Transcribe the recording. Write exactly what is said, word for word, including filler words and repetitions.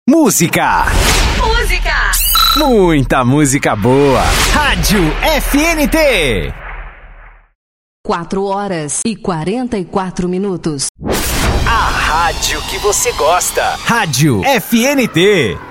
Música. Música. Muita música boa. Rádio F N T. Quatro horas e quarenta e quatro minutos. A rádio que você gosta. Rádio F N T.